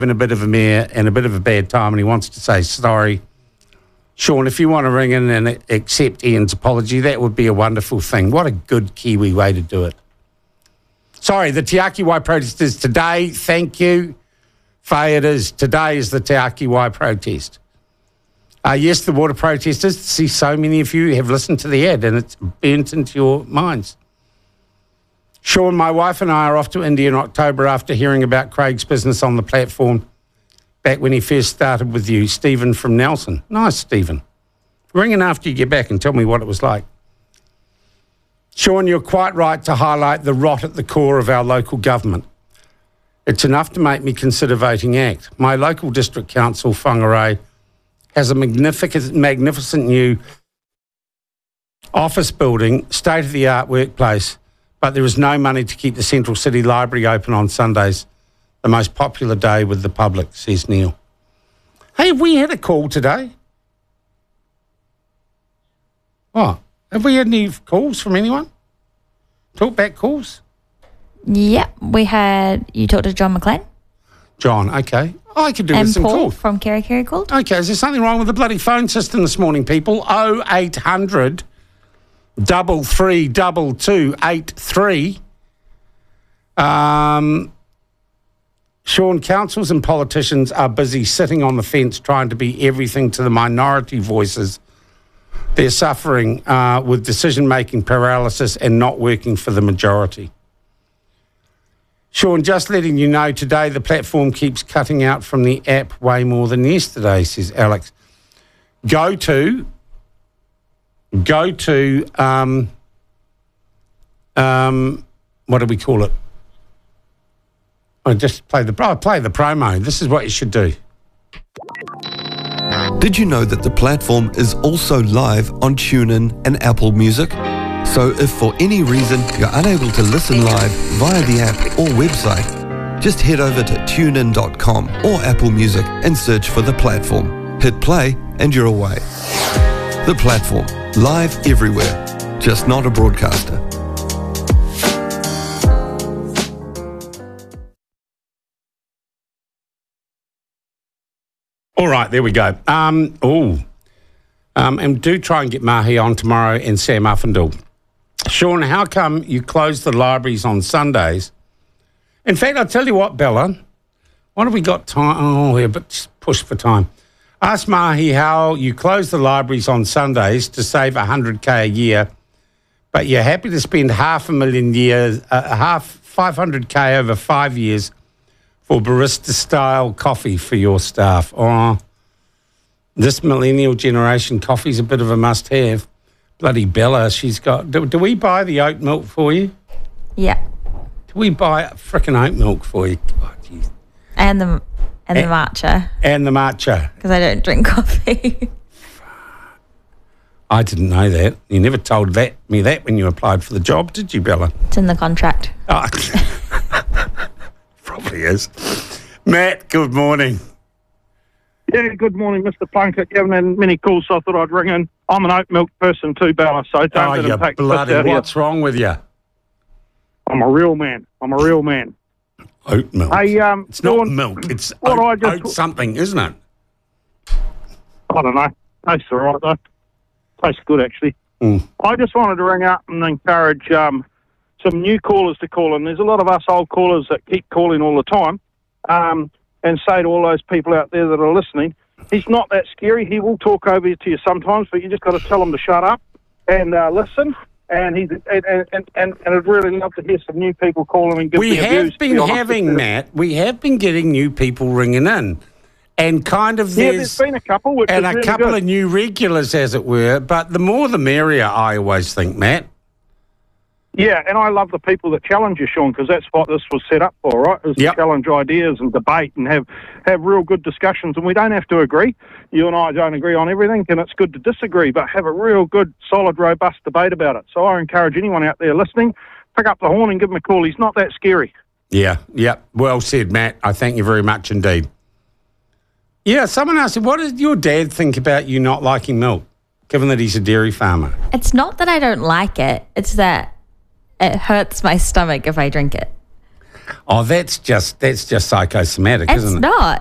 a bit of a mare and a bit of a bad time and he wants to say sorry. Sean, if you want to ring in and accept Ian's apology, that would be a wonderful thing. What a good Kiwi way to do it. Sorry, the Te Aki Wai protest is today. Thank you. Faye, it is. Today is the Te Aki Wai protest. Yes, the water protesters. See, so many of you have listened to the ad and it's burnt into your minds. Sean, my wife and I are off to India in October after hearing about Craig's business on the platform back when he first started with you. Stephen from Nelson. Nice, Stephen. Ring in after you get back and tell me what it was like. Sean, you're quite right to highlight the rot at the core of our local government. It's enough to make me consider voting ACT. My local district council, Whangarei, has a magnificent new office building, state-of-the-art workplace, but there is no money to keep the Central City Library open on Sundays, the most popular day with the public, says Neil. Hey, have we had a call today? Oh, have we had any calls from anyone? Talkback calls? Yeah, we had, you talked to John McLean. John, okay. Oh, I could do with some calls. And calls. Paul from Kerikeri called. Okay, is there something wrong with the bloody phone system this morning, people? 0800 332283. Sean, councils and politicians are busy sitting on the fence trying to be everything to the minority voices. They're suffering with decision-making paralysis and not working for the majority. Sean, just letting you know, today the platform keeps cutting out from the app way more than yesterday, says Alex. Go to what do we call it? I just play the promo. This is what you should do. Did you know that the platform is also live on TuneIn and Apple Music? So if for any reason you're unable to listen live via the app or website, just head over to tunein.com or Apple Music and search for the platform. Hit play and you're away. The platform, live everywhere, just not a broadcaster. All right, there we go. And do try and get Mahi on tomorrow and Sam Uffindell. Sean, how come you close the libraries on Sundays? In fact, I'll tell you what, Bella. What have we got time? Oh, yeah, but just push for time. Ask Mahi how you close the libraries on Sundays to save $100K a year, but you're happy to spend $500K over 5 years for barista-style coffee for your staff. Oh, this millennial generation coffee's a bit of a must-have. Bloody Bella, she's got... Do we buy the oat milk for you? Yeah. Do we buy frickin' oat milk for you? God, and the matcha. And the matcha. Because I don't drink coffee. I didn't know that. You never told me that when you applied for the job, did you, Bella? It's in the contract. Oh, probably is. Matt, good morning. Yeah, good morning, Mr. Plunkett. You haven't had many calls, so I thought I'd ring in. I'm an oat milk person too, Bella, so don't let him take the piss out of you. What's wrong with you? I'm a real man. Oat milk. Hey, it's not milk. It's oat something, isn't it? I don't know. Tastes all right, though. Tastes good, actually. I just wanted to ring up and encourage some new callers to call in. There's a lot of us old callers that keep calling all the time and say to all those people out there that are listening, he's not that scary. He will talk over to you sometimes, but you just got to tell him to shut up and listen. And I'd really love to hear some new people calling and give me views. We have been getting new people ringing in. And kind of there's been a couple, which and is a really couple good. of new regulars, as it were. But the more the merrier, I always think, Matt. Yeah, and I love the people that challenge you, Sean, because that's what this was set up for, right? Is to challenge ideas and debate and have real good discussions. And we don't have to agree. You and I don't agree on everything, and it's good to disagree, but have a real good, solid, robust debate about it. So I encourage anyone out there listening, pick up the horn and give him a call. He's not that scary. Yeah. Well said, Matt. I thank you very much indeed. Yeah, someone asked, what did your dad think about you not liking milk, given that he's a dairy farmer? It's not that I don't like it. It's that it hurts my stomach if I drink it. Oh, that's just psychosomatic, It's isn't it? not.